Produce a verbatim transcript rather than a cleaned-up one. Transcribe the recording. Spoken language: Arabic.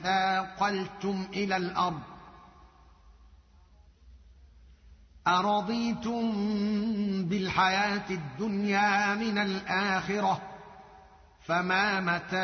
اثاقلتم الى الارض ارضيتم بالحياه الدنيا من الاخره فما متاع